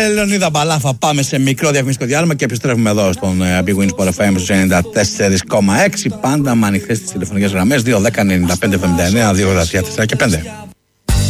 Λεωνίδα Μπαλάφα, πάμε σε μικρό διαφημιστικό διάλειμμα και επιστρέφουμε εδώ στον Big Win Sport FM στους 94,6. Πάντα με ανοιχτές τις τηλεφωνικές γραμμές 210-95-79-283-4 και 5.